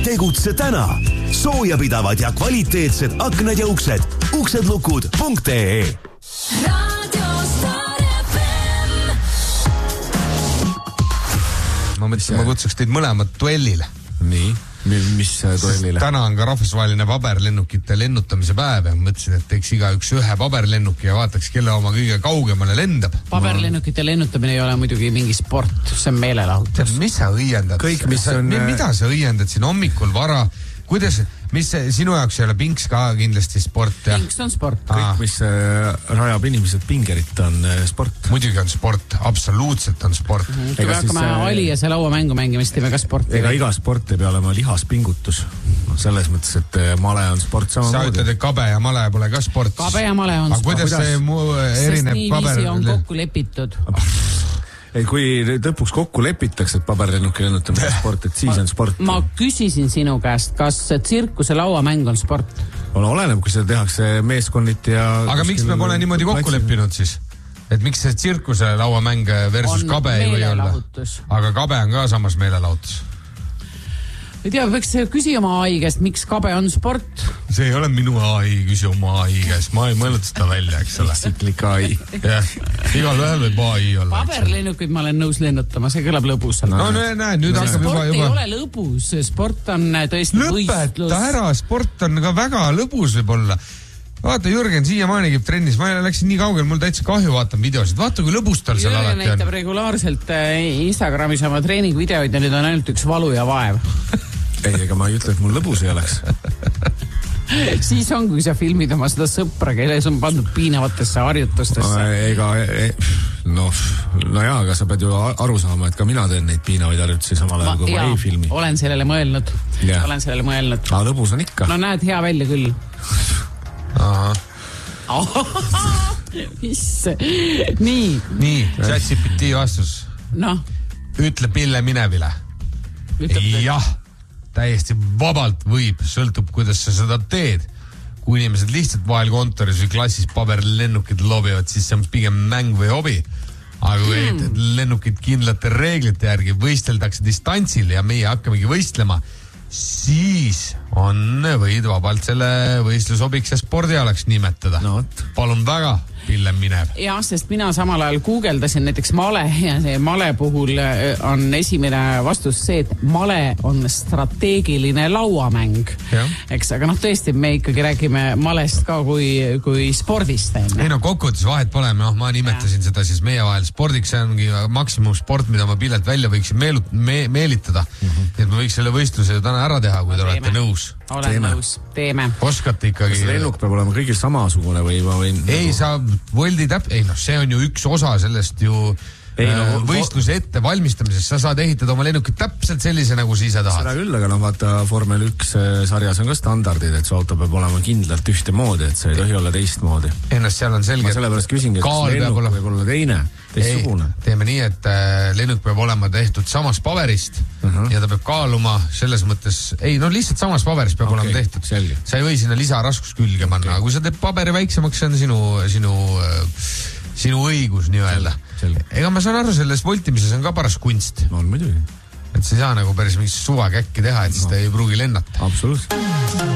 Tegutse täna. Soojapidavad ja kvaliteetsed aknad ja uksed. uksedlukud.ee Ma mõtlesin, ma kutsuks teid mõlemad duellile. Nii, mis duellile? Täna on ka rahvusvaheline paberlennukite lennutamise päev ja mõtlesin, et teeks igaüks ühe paberlennuki ja vaataks, kelle oma kõige kaugemale lendab. Paberlennukite lennutamine ei ole muidugi mingi sport, see on meelelahutus. Mis sa õiendad? Kõik, mis on... Mida sa õiendad siin hommikul vara? Kuidas, mis sinu jaoks ei ole pinks ka kindlasti sport? Pinks on sport. Kõik, mis rajab inimesed pingerit, on sport. Muidugi on sport, absoluutselt on sport. Kui me hakkame Ali ja see lauamängu mängimist, teeme ka sporti. Ega iga sport ei pea olema lihaspingutus. Selles mõttes, et male on sport sama sa ütled, et kabe ja male pole ka sport. Kabe ja male on sport. Aga kuidas see erineb paber... Sest nii viisi on kokku lepitud. Ei, kui lõpuks kokku lepitakse, et paberlennuki lennutamine sport, et siis on sport. Ma küsisin sinu käest, kas tsirkuse lauamäng on sport? Oleneb, kui seda tehakse meeskonniti ja... Aga miks me pole niimoodi kokku leppinud siis? Et miks see tsirkuse lauamäng versus on kabe ei või olla? Aga kabe on ka samas meelelahutus. Ei tea, võiks küsi oma AI käest, miks kabe on sport? See ei ole minu AI, küsi oma AI käest. Ma ei mõelnud seda välja, eks ole. Siklik AI. Igal ühel võib AI olla. Paberlennukuid ma olen nõus lennutama, see kõlab lõbusalt. No näe, nüüd hakkab juba... Sport ei ole lõbus, sport on tõesti võistlus. Lõpeta ära, sport on ka väga lõbus võib-olla. Vaata, Jürgen siiamaani käib trennis, ma läksin nii kaugel, mul täitsa kahju vaatan videosid. Vaata, kui lõbus tal seal alati on. Jürgen näitab regulaarselt Instagramis oma treeningvideoid ja nüüd on ainult üks valu ja vaev. Ei, ega ma ei ütle, et mul lõbus ei oleks. Siis on, kui sa filmid oma seda sõpra, kelles on pandud piinavatesse harjutustesse. No jaa, aga sa pead ju aru saama, et ka mina teen neid piinavaid harjutusi samal ajal, kui ma ei filmi. Olen sellele mõelnud. Aga lõbus on ikka. No näed, hea välja küll. Mis? Nii, ChatGPT vastus. No. Ütle Pille Minevile. Jah, täiesti vabalt võib, sõltub, kuidas sa seda teed. Kui inimesed lihtsalt vahel kontoris või klassis paberlennukid lobivad, siis see on pigem mäng või hobi. Aga kui lennukid kindlate reeglite järgi võisteldakse distantsil ja meie hakkamegi võistlema, siis võid vabalt selle võistlusobiks ja spordialaks nimetada. No, palun väga, Pille Minev. Jah, sest mina samal ajal guugeldasin näiteks male ja see male puhul on esimene vastus see, et male on strateegiline lauamäng. Eks, aga tõesti, me ikkagi räägime malest ka kui spordist. Ei no kokkuvõttes vahet pole, ma nimetasin seda siis meie vahel spordiks, see ongi maksimum sport, mida ma Pillelt välja võiksin meelitada. Et me võiks selle võistluse täna ära teha, kui te olete nõus. Olen nõus, teeme. Oskate ikkagi... Kas lennuk peab olema kõigil samasugune või ma võin... Ei, sa see on ju üks osa sellest ju võistluse ette valmistamises. Sa saad ehitada oma lennukit täpselt sellise, nagu sa ise tahad. Seda küll, aga vaata, Formel 1 sarjas on ka standardid, et su auto peab olema kindlalt ühte moodi, et see ei tohi olla teistmoodi. Ennast seal on selge. Ma sellepärast küsingi, et kas lennuk võib olla teine, teistsugune. Teeme nii, et lennuk peab olema tehtud samast paberist ja ta peab kaaluma selles mõttes, lihtsalt samast paberist peab olema tehtud. Selge. Sa ei või sinna lisaraskus külge panna, aga kui sa teed paberi väiksemaks, see on sinu õigus nii-öelda. Ega ma saan aru, selles voltimises on ka paras kunst. No on muidugi. Et sa ei saa nagu päris mingit suvakäkki teha, et siis ta ei pruugi lennata. Absoluutselt.